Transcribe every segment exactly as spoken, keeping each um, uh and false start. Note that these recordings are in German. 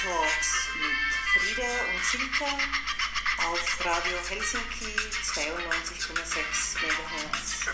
Talks mit Frieda und Silke auf Radio Helsinki zweiundneunzig Komma sechs Megahertz.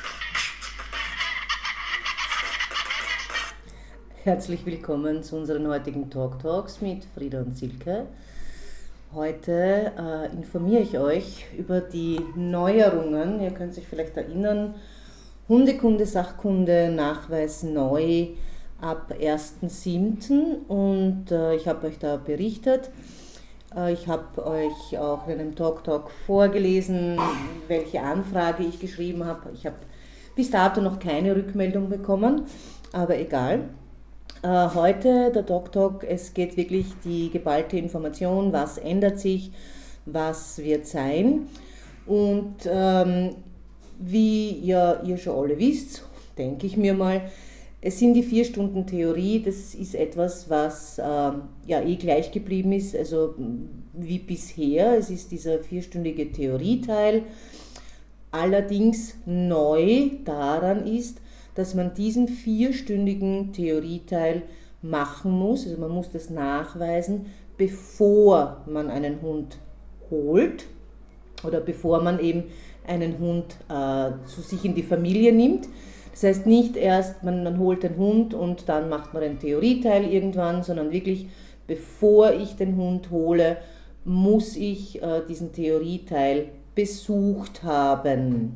Herzlich willkommen zu unseren heutigen Talk Talks mit Frieda und Silke. Heute äh, informiere ich euch über die Neuerungen. Ihr könnt euch vielleicht erinnern, Hundekunde, Sachkunde, Nachweis neu ab ersten siebten und äh, ich habe euch da berichtet. Äh, ich habe euch auch in einem Talk Talk vorgelesen, welche Anfrage ich geschrieben habe. Ich habe bis dato noch keine Rückmeldung bekommen, aber egal. Äh, heute der Talk Talk, es geht wirklich die geballte Information, was ändert sich, was wird sein. Und ähm, wie ja, ihr schon alle wisst, denke ich mir mal, es sind die vier Stunden Theorie, das ist etwas, was äh, ja eh gleich geblieben ist, also wie bisher. Es ist dieser vierstündige Theorieteil. Allerdings neu daran ist, dass man diesen vierstündigen Theorieteil machen muss, also man muss das nachweisen, bevor man einen Hund holt oder bevor man eben einen Hund äh, zu sich in die Familie nimmt. Das heißt nicht erst, man, man holt den Hund und dann macht man den Theorieteil irgendwann, sondern wirklich, bevor ich den Hund hole, muss ich äh, diesen Theorieteil besucht haben.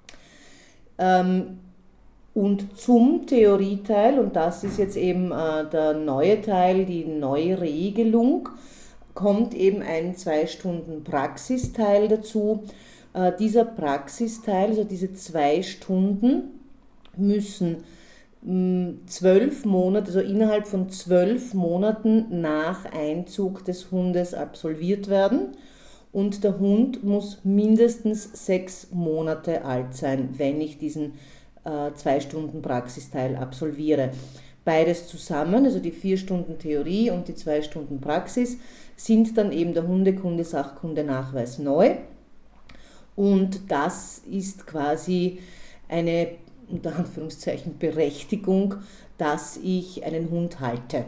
Ähm, und zum Theorieteil, und das ist jetzt eben äh, der neue Teil, die neue Regelung, kommt eben ein zwei Stunden Praxisteil dazu. Äh, dieser Praxisteil, also diese zwei Stunden, müssen zwölf Monate, also innerhalb von zwölf Monaten nach Einzug des Hundes absolviert werden und der Hund muss mindestens sechs Monate alt sein, wenn ich diesen äh, zwei Stunden Praxisteil absolviere. Beides zusammen, also die vier Stunden Theorie und die zwei Stunden Praxis, sind dann eben der Hundekunde, Sachkunde, Nachweis neu und das ist quasi eine unter Anführungszeichen Berechtigung, dass ich einen Hund halte.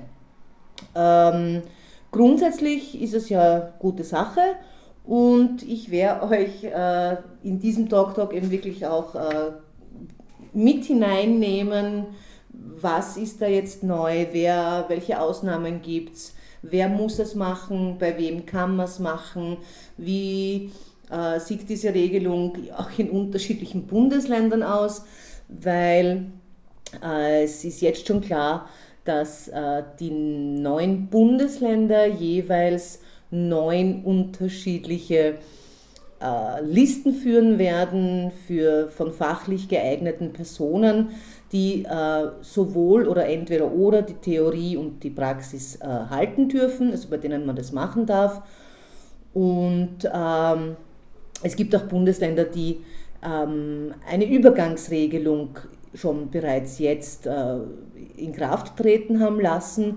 Ähm, grundsätzlich ist es ja eine gute Sache und ich werde euch äh, in diesem Talk Talk eben wirklich auch äh, mit hineinnehmen, was ist da jetzt neu, wer, welche Ausnahmen gibt es, wer muss es machen, bei wem kann man es machen, wie äh, sieht diese Regelung auch in unterschiedlichen Bundesländern aus, weil äh, es ist jetzt schon klar, dass äh, die neun Bundesländer jeweils neun unterschiedliche äh, Listen führen werden für von fachlich geeigneten Personen, die äh, sowohl oder entweder oder die Theorie und die Praxis äh, halten dürfen, also bei denen man das machen darf. Und ähm, es gibt auch Bundesländer, die eine Übergangsregelung schon bereits jetzt in Kraft treten haben lassen.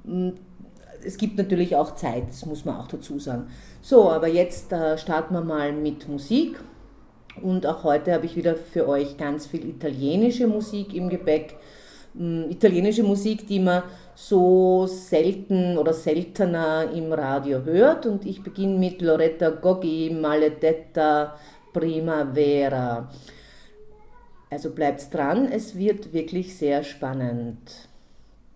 Es gibt natürlich auch Zeit, das muss man auch dazu sagen. So, aber jetzt starten wir mal mit Musik und auch heute habe ich wieder für euch ganz viel italienische Musik im Gepäck. Italienische Musik, die man so selten oder seltener im Radio hört und ich beginne mit Loretta Goggi, Maledetta Primavera. Also bleibt dran, es wird wirklich sehr spannend.